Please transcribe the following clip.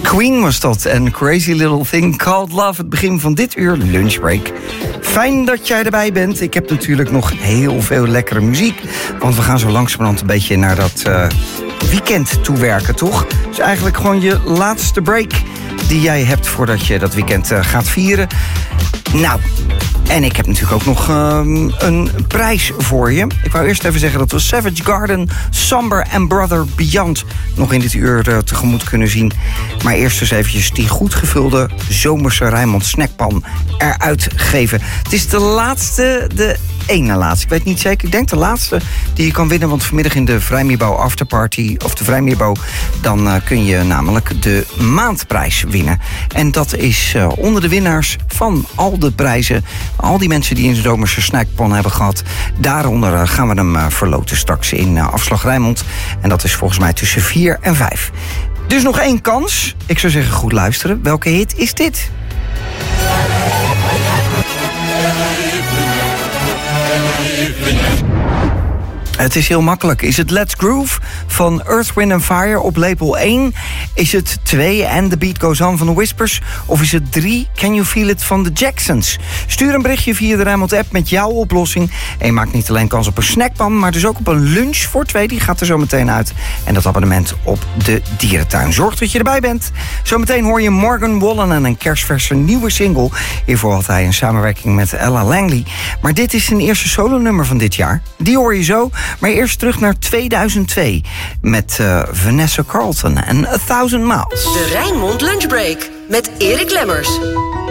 Queen was dat en Crazy Little Thing Called Love. Het begin van dit uur lunchbreak. Fijn dat jij erbij bent. Ik heb natuurlijk nog heel veel lekkere muziek. Want we gaan zo langzamerhand een beetje naar dat weekend toewerken, toch? Dus eigenlijk gewoon je laatste break die jij hebt voordat je dat weekend gaat vieren. Nou, en ik heb natuurlijk ook nog een prijs voor je. Ik wou eerst even zeggen dat we Savage Garden, Somber and Brother Beyond nog in dit uur tegemoet kunnen zien. Maar eerst dus eventjes die goed gevulde zomerse Rijnmond snackpan eruit geven. Het is de laatste, de ene laatste. Ik weet niet zeker, ik denk de laatste die je kan winnen. Want vanmiddag in de Vrijmeerbouw Afterparty, of de Vrijmeerbouw, dan kun je namelijk de maandprijs winnen. En dat is onder de winnaars van al de prijzen. Al die mensen die een zomerse snackpan hebben gehad. Daaronder gaan we hem verloten straks in Afslag Rijnmond. En dat is volgens mij tussen 4 en 5. Dus nog één kans. Ik zou zeggen, goed luisteren. Welke hit is dit? Het is heel makkelijk. Is het Let's Groove van Earth, Wind & Fire op label 1? Is het 2 And The Beat Goes On van The Whispers? Of is het 3 Can You Feel It van The Jacksons? Stuur een berichtje via de Rijnmond app met jouw oplossing. En je maakt niet alleen kans op een snackpan, maar dus ook op een lunch voor 2. Die gaat er zo meteen uit. En dat abonnement op de dierentuin. Zorg dat je erbij bent. Zometeen hoor je Morgan Wallen en een kerstverse nieuwe single. Hiervoor had hij een samenwerking met Ella Langley. Maar dit is zijn eerste solonummer van dit jaar. Die hoor je zo. Maar eerst terug naar 2002 met Vanessa Carlton en 1000 Miles. De Rijnmond Lunchbreak met Erik Lemmers.